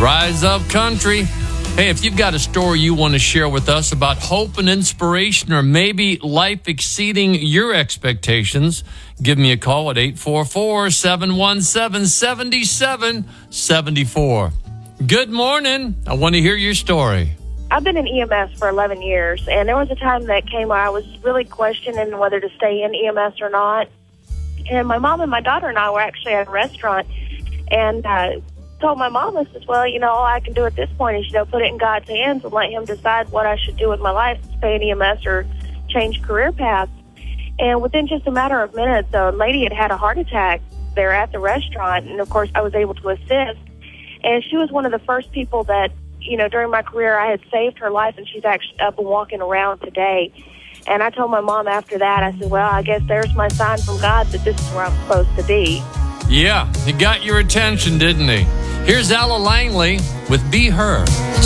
Rise Up Country. Hey, if you've got a story you want to share with us about hope and inspiration, or maybe life exceeding your expectations, give me a call at 844-717-7774. Good morning. I want to hear your story. I've been in EMS for 11 years, and there was a time that came where I was really questioning whether to stay in EMS or not. And my mom and my daughter and I were actually at a restaurant, and told my mom, I said, well, all I can do at this point is, put it in God's hands and let him decide what I should do with my life, stay in EMS or change career paths. And within just a matter of minutes, a lady had a heart attack there at the restaurant, and of course I was able to assist. And she was one of the first people that, during my career I had saved her life, and she's actually up and walking around today. And I told my mom after that, I said, well, I guess there's my sign from God that this is where I'm supposed to be. Yeah, he got your attention, didn't he? Here's Ella Langley with Be Her.